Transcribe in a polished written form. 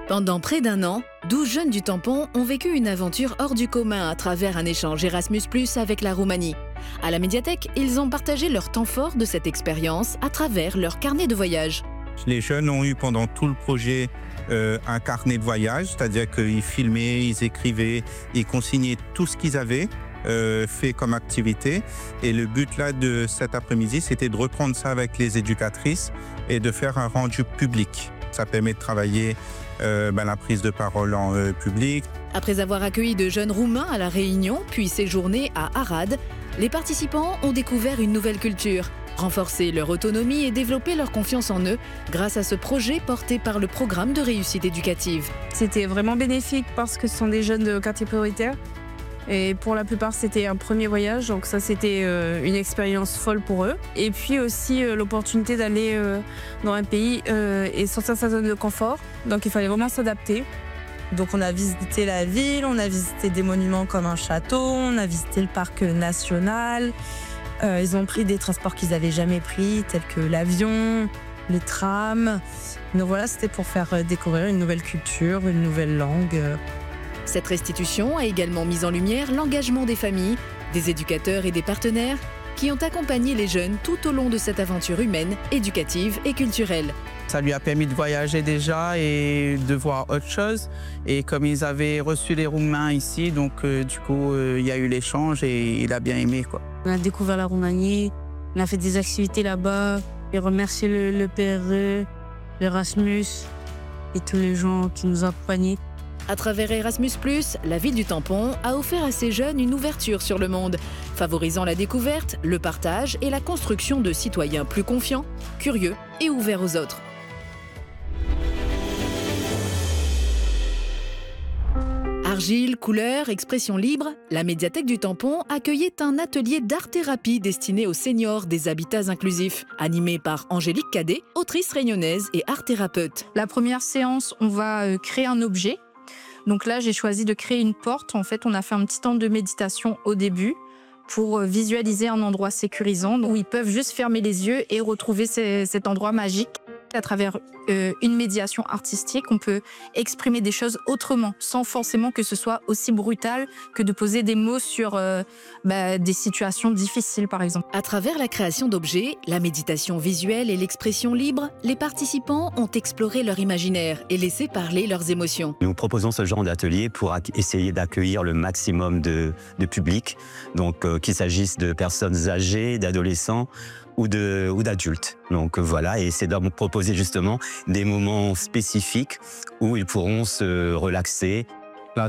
Pendant près d'un an, 12 jeunes du Tampon ont vécu une aventure hors du commun à travers un échange Erasmus+ avec la Roumanie. À la médiathèque, ils ont partagé leur temps fort de cette expérience à travers leur carnet de voyage. Les jeunes ont eu pendant tout le projet un carnet de voyage, c'est-à-dire qu'ils filmaient, ils écrivaient, ils consignaient tout ce qu'ils avaient fait comme activité. Et le but là de cet après-midi, c'était de reprendre ça avec les éducatrices et de faire un rendu public. Ça permet de travailler la prise de parole en public. Après avoir accueilli de jeunes Roumains à La Réunion, puis séjourné à Arad, les participants ont découvert une nouvelle culture, renforcé leur autonomie et développé leur confiance en eux grâce à ce projet porté par le programme de réussite éducative. C'était vraiment bénéfique parce que ce sont des jeunes de quartier prioritaire. Et pour la plupart, c'était un premier voyage, donc ça, c'était une expérience folle pour eux. Et puis aussi l'opportunité d'aller dans un pays et sortir de sa zone de confort. Donc il fallait vraiment s'adapter. Donc on a visité la ville, on a visité des monuments comme un château, on a visité le parc national. Ils ont pris des transports qu'ils n'avaient jamais pris, tels que l'avion, les trams. Donc voilà, c'était pour faire découvrir une nouvelle culture, une nouvelle langue. Cette restitution a également mis en lumière l'engagement des familles, des éducateurs et des partenaires qui ont accompagné les jeunes tout au long de cette aventure humaine, éducative et culturelle. Ça lui a permis de voyager déjà et de voir autre chose. Et comme ils avaient reçu les Roumains ici, donc il y a eu l'échange et il a bien aimé, quoi. On a découvert la Roumanie, on a fait des activités là-bas. Et remercier le PRE, l'Erasmus et tous les gens qui nous ont accompagnés. À travers Erasmus+, la ville du Tampon a offert à ces jeunes une ouverture sur le monde, favorisant la découverte, le partage et la construction de citoyens plus confiants, curieux et ouverts aux autres. Argile, couleurs, expression libre, la médiathèque du Tampon accueillait un atelier d'art-thérapie destiné aux seniors des habitats inclusifs, animé par Angélique Cadet, autrice réunionnaise et art-thérapeute. La première séance, on va créer un objet. Donc là, j'ai choisi de créer une porte. En fait, on a fait un petit temps de méditation au début pour visualiser un endroit sécurisant où ils peuvent juste fermer les yeux et retrouver cet endroit magique. À travers une médiation artistique, on peut exprimer des choses autrement, sans forcément que ce soit aussi brutal que de poser des mots sur des situations difficiles, par exemple. À travers la création d'objets, la méditation visuelle et l'expression libre, les participants ont exploré leur imaginaire et laissé parler leurs émotions. Nous proposons ce genre d'atelier pour essayer d'accueillir le maximum de public, donc qu'il s'agisse de personnes âgées, d'adolescents, ou d'adultes. Donc voilà, et c'est de proposer justement des moments spécifiques où ils pourront se relaxer